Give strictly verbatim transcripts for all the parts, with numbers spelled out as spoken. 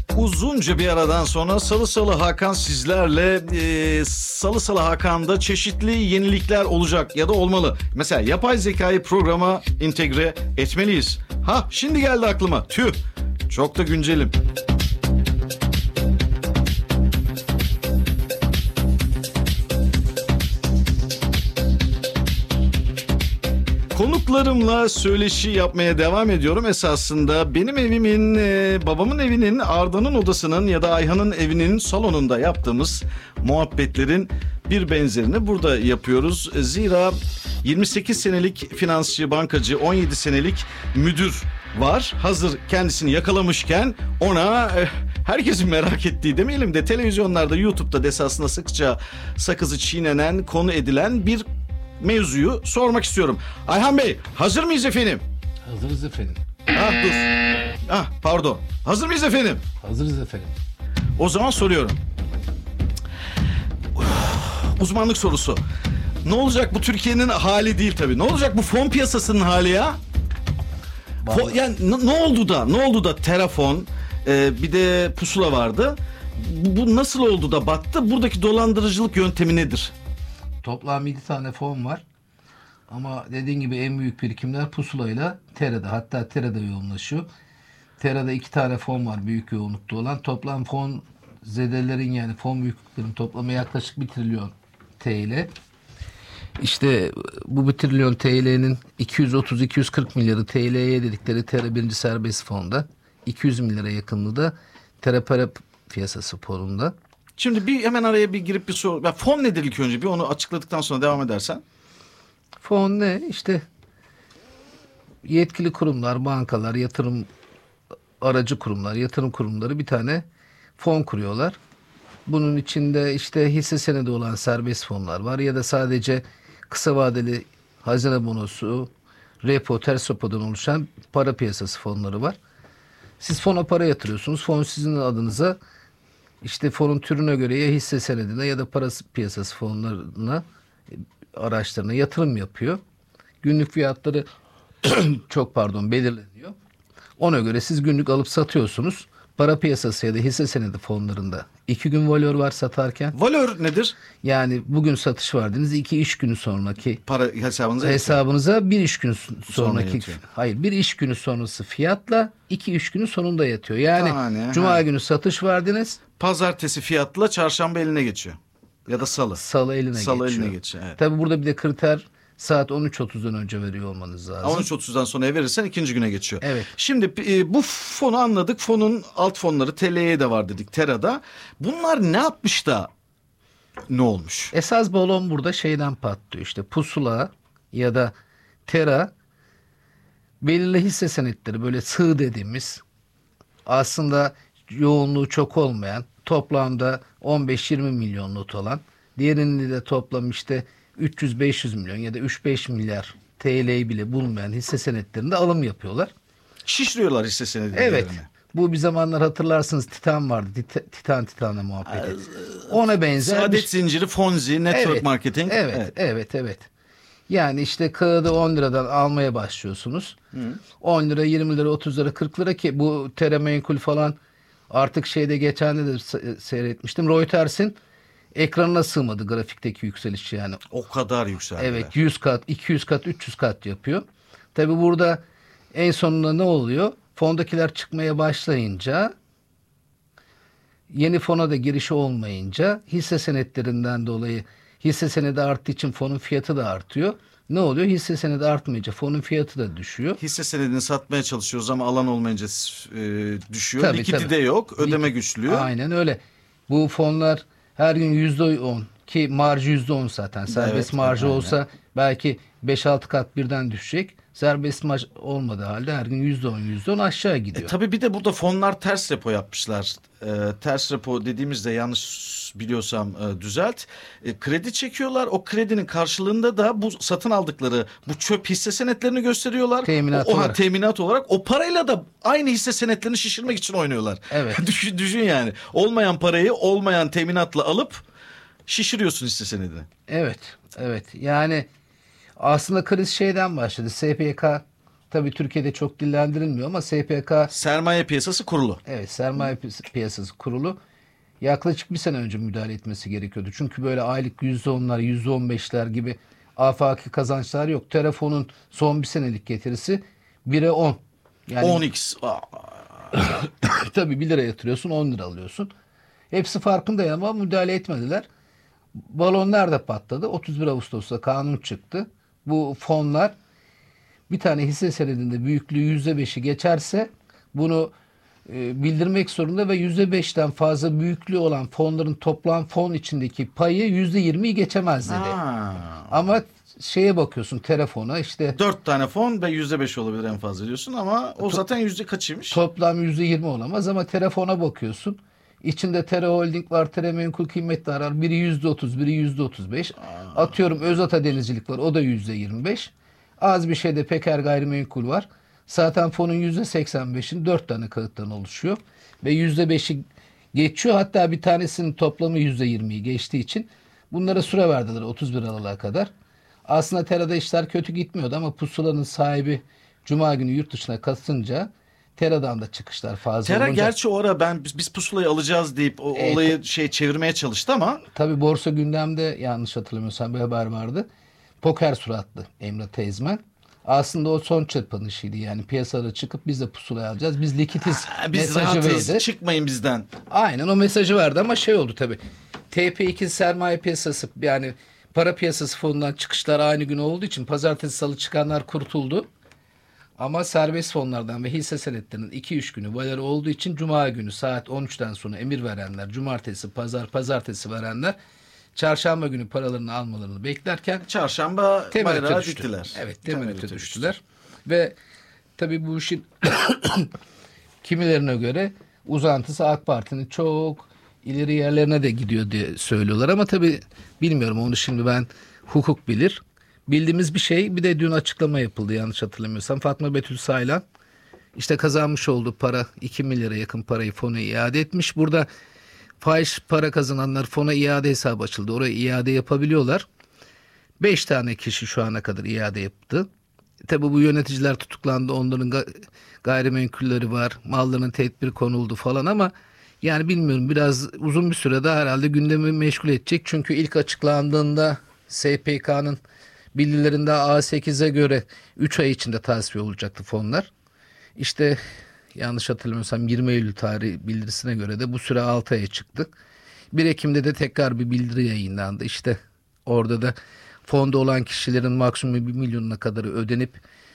Uzunca bir aradan sonra Salı Salı Hakan sizlerle. e, Salı Salı Hakan'da çeşitli yenilikler olacak ya da olmalı. Mesela yapay zekayı programa entegre etmeliyiz. Ha şimdi geldi aklıma. Tüh, çok da güncelim. Konuklarımla söyleşi yapmaya devam ediyorum. Esasında benim evimin, e, babamın evinin, Arda'nın odasının ya da Ayhan'ın evinin salonunda yaptığımız muhabbetlerin bir benzerini burada yapıyoruz. Zira yirmi sekiz senelik finansçı, bankacı, on yedi senelik müdür var. Hazır kendisini yakalamışken ona e, herkesin merak ettiği demeyelim de televizyonlarda, YouTube'da esasında sıkça sakızı çiğnenen, konu edilen bir mevzuyu sormak istiyorum. Ayhan Bey, hazır mıyız efendim? Hazırız efendim. Ah dur. Ah pardon. Hazır mıyız efendim? Hazırız efendim. O zaman soruyorum. Uzmanlık sorusu. Ne olacak bu Türkiye'nin hali değil tabii. Ne olacak bu fon piyasasının hali ya? Fon, yani n- ne oldu da? Ne oldu da Terafon, e, bir de Pusula vardı. Bu, bu nasıl oldu da battı? Buradaki dolandırıcılık yöntemi nedir? Toplam yedi tane fon var. Ama dediğin gibi en büyük birikimler Pusula'yla Tera'da. Hatta Tera'da yoğunlaşıyor. Tera'da iki tane fon var büyük yoğunlukta olan. Toplam fon zedelerin, yani fon büyüklüklerin toplamı yaklaşık bir trilyon T L. İşte bu bir trilyon T L'nin iki yüz otuz iki yüz kırk milyarı T L'ye dedikleri Tera birinci serbest fonda. iki yüz milyara yakınlığı da Tera para piyasası fonunda. Şimdi bir hemen araya bir girip bir soru. Ya fon nedir ilk önce? Bir onu açıkladıktan sonra devam edersen. Fon ne? İşte yetkili kurumlar, bankalar, yatırım aracı kurumlar, yatırım kurumları bir tane fon kuruyorlar. Bunun içinde işte hisse senedi olan serbest fonlar var ya da sadece kısa vadeli hazine bonosu, repo, ters repodan oluşan para piyasası fonları var. Siz fona para yatırıyorsunuz. Fon sizin adınıza işte fonun türüne göre ya hisse senedine ya da para piyasası fonlarına, araçlarına yatırım yapıyor. Günlük fiyatları çok pardon belirleniyor. Ona göre siz günlük alıp satıyorsunuz. Para piyasası ya da hisse senedi fonlarında iki gün valör var satarken. Valör nedir? Yani bugün satış vardınız, iki iş günü sonraki Para hesabınıza hesabınıza bir iş günü sonraki yatıyor. hayır bir iş günü sonrası fiyatla iki iş günü sonunda yatıyor. Yani Tane, cuma ha. günü satış vardınız. Pazartesi fiyatla çarşamba eline geçiyor. Ya da salı. Salı eline salı geçiyor. eline geçiyor. Evet. Tabii burada bir de kriter saat on üç otuzdan önce veriyor olmanız lazım. on üç otuzdan sonra verirsen ikinci güne geçiyor. Evet. Şimdi e, bu fonu anladık. Fonun alt fonları T L'ye de var dedik, Tera'da. Bunlar ne yapmış da ne olmuş? Esas balon burada şeyden patlıyor. İşte Pusula ya da Tera belirli hisse senetleri, böyle sığ dediğimiz, aslında yoğunluğu çok olmayan, toplamda on beş yirmi milyon not olan, diğerinde de toplam işte üç yüz beş yüz milyon ya da üç beş milyar T L'yi bile bulmayan hisse senetlerinde alım yapıyorlar. Şişiriyorlar hisse senedilerini. Evet. Bu bir zamanlar hatırlarsınız Titan vardı. Tit- Titan Titan'la muhabbeti. Ona benzer. Saadet bir... zinciri, Fonzi, network evet, marketing. Evet, evet, evet, evet. Yani işte kağıdı on liradan almaya başlıyorsunuz. Hı. on lira, yirmi lira, otuz lira, kırk lira ki bu Teremenkul falan artık şeyde geçen de se- seyretmiştim. Reuters'in ekranına sığmadı grafikteki yükseliş yani. O kadar yükseldi. Evet, yüz kat, iki yüz kat, üç yüz kat yapıyor. Tabii burada en sonunda ne oluyor? Fondakiler çıkmaya başlayınca, yeni fona da girişi olmayınca, hisse senetlerinden dolayı hisse senedi arttığı için fonun fiyatı da artıyor. Ne oluyor? Hisse senedi artmayınca fonun fiyatı da düşüyor. Hisse senedini satmaya çalışıyoruz ama alan olmayınca e, düşüyor. Tabii, Likidite tabii. yok, ödeme Lik- güçlüyor. Aynen öyle. Bu fonlar her gün yüzde on ki marjı yüzde on zaten. Serbest Evet, marjı aynen. olsa belki beş altı kat birden düşecek. Serbest marj olmadığı halde her gün yüzde on yüzde on aşağı gidiyor. E, tabii bir de burada fonlar ters repo yapmışlar. E, ters repo dediğimizde yanlış biliyorsam e, düzelt. E, kredi çekiyorlar. O kredinin karşılığında da bu satın aldıkları bu çöp hisse senetlerini gösteriyorlar. Teminat o, o, olarak. Teminat olarak. O parayla da aynı hisse senetlerini şişirmek için oynuyorlar. Evet. düşün, düşün yani. Olmayan parayı olmayan teminatla alıp şişiriyorsun hisse senedini. Evet, evet. Yani aslında kriz şeyden başladı. S P K Tabii Türkiye'de çok dillendirilmiyor ama S P K, Sermaye Piyasası Kurulu. evet, Sermaye Piyasası Kurulu yaklaşık bir sene önce müdahale etmesi gerekiyordu. Çünkü böyle aylık yüzde onlar, yüzde on beşler gibi afaki kazançlar yok. Telefonun son bir senelik getirisi bire on. Yani on x. Aa. tabii bir lira yatırıyorsun, on lira alıyorsun. Hepsi farkındayım ama müdahale etmediler. Balonlar da patladı. otuz bir Ağustos'ta kanun çıktı. Bu fonlar bir tane hisse senedinde büyüklüğü yüzde beşi geçerse bunu e, bildirmek zorunda ve yüzde beşten fazla büyüklüğü olan fonların toplam fon içindeki payı yüzde yirmiyi geçemez dedi. Ha. Ama şeye bakıyorsun, telefona işte Dört tane fon ve yüzde beş olabilir en fazla diyorsun ama o To- zaten yüzde kaçıymış? toplam yüzde yirmi olamaz ama telefona bakıyorsun. İçinde Tere Holding var, Tere Menkul Kıymetler var. Biri yüzde otuz, biri yüzde otuz beş. Atıyorum Özata Denizcilik var, o da yüzde yirmi beş. Az bir şeyde Peker Gayrimenkul var. Zaten fonun yüzde seksen beşin dört tane kağıttan oluşuyor. Ve yüzde beşi geçiyor. Hatta bir tanesinin toplamı yüzde yirmiyi geçtiği için bunlara süre verdiler otuz bir Aralık'a kadar. Aslında Tera'da işler kötü gitmiyordu ama pusulanın sahibi Cuma günü yurt dışına katınca Tera'dan da çıkışlar fazla Tera olunca. gerçi o ara ben biz, biz pusulayı alacağız deyip o Evet. olayı şey çevirmeye çalıştı ama Tabii borsa gündemde, yanlış hatırlamıyorsam bir haber vardı. Poker suratlı Emre Tezmen. Aslında o son çırpınışıydı. Yani piyasada çıkıp biz de pusulayı alacağız. Biz likitiz "Aa, biz mesajı rahatız, verdi. çıkmayın bizden." Aynen o mesajı verdi ama şey oldu tabii. T P iki sermaye piyasası, yani para piyasası fonundan çıkışlar aynı gün olduğu için pazartesi salı çıkanlar kurtuldu. Ama serbest fonlardan ve hisse senetlerinin iki üç günü valori olduğu için Cuma günü saat on üçten sonra emir verenler, cumartesi, pazar, pazartesi verenler çarşamba günü paralarını almalarını beklerken Çarşamba temerrüte bayrağı düştü. diktiler. Evet, temerrüte Temerrüte düştüler. Ve tabii bu işin kimilerine göre uzantısı AK Parti'nin çok ileri yerlerine de gidiyor diye söylüyorlar ama tabii bilmiyorum, onu şimdi ben, hukuk bilir. Bildiğimiz bir şey, bir de dün açıklama yapıldı yanlış hatırlamıyorsam. Fatma Betül Saylan işte kazanmış olduğu para iki milyara yakın parayı fona iade etmiş. Burada faiz para kazananlar fona iade hesabı açıldı. Oraya iade yapabiliyorlar. Beş tane kişi şu ana kadar iade yaptı. Tabi bu yöneticiler tutuklandı. Onların ga- gayrimenkulleri var. Mallarının tedbir konuldu falan ama yani bilmiyorum, biraz uzun bir süre daha herhalde gündemi meşgul edecek. Çünkü ilk açıklandığında S P K'nın bildirilerinde A sekize göre üç ay içinde tasfiye olacaktı fonlar. İşte yanlış hatırlamıyorsam yirmi Eylül tarihi bildirisine göre de bu süre altı aya çıktı. bir Ekim'de de tekrar bir bildiri yayınlandı. İşte orada da fonda olan kişilerin maksimum bir milyonuna kadar ödenip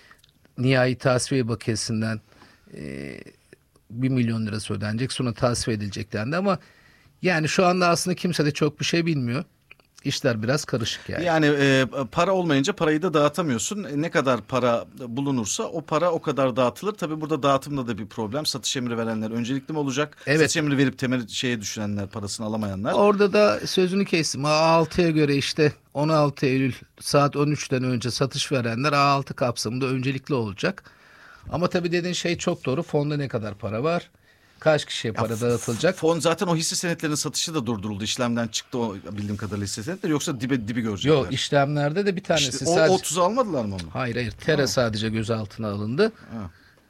nihai tasfiye bakiyesinden e, bir milyon lirası ödenecek, sonra tasfiye edilecek dendi ama yani şu anda aslında kimse de çok bir şey bilmiyor. İşler biraz karışık yani. Yani e, para olmayınca parayı da dağıtamıyorsun. E, ne kadar para bulunursa o para o kadar dağıtılır. Tabii burada dağıtımda da bir problem. Satış emri verenler öncelikli mi olacak? Evet. Satış emri verip temel şeye düşünenler, parasını alamayanlar. Orada da sözünü kestim. A altıya göre işte on altı Eylül saat on üçten önce satış verenler A altı kapsamında öncelikli olacak. Ama tabii dediğin şey çok doğru. Fonda ne kadar para var? Kaç kişiye para dağıtılacak? Fon zaten o hisse senetlerinin satışı da durduruldu. İşlemden çıktı o bildiğim kadarıyla hisse senetleri. Yoksa dibe dibi görecekler. Yok, işlemlerde de bir tanesi İşte o sadece... otuzu almadılar mı onu? Hayır hayır. Tera sadece gözaltına alındı. Ha.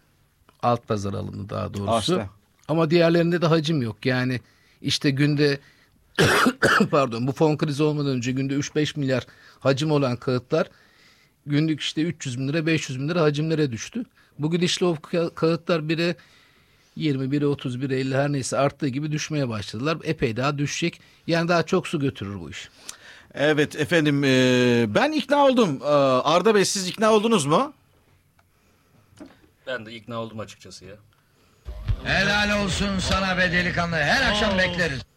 Alt pazar alındı daha doğrusu. işte. Ama diğerlerinde de hacim yok. Yani işte günde pardon, bu fon krizi olmadan önce günde üç beş milyar hacim olan kağıtlar günlük işte üç yüz bin lira beş yüz bin lira hacimlere düştü. Bugün işte o ka- kağıtlar bire yirmi, bire otuz, bire elli her neyse arttığı gibi düşmeye başladılar. Epey daha düşecek. Yani daha çok su götürür bu iş. Evet efendim, e, ben ikna oldum. E, Arda Bey, siz ikna oldunuz mu? Ben de ikna oldum açıkçası ya. Helal olsun sana be delikanlı. Her akşam bekleriz.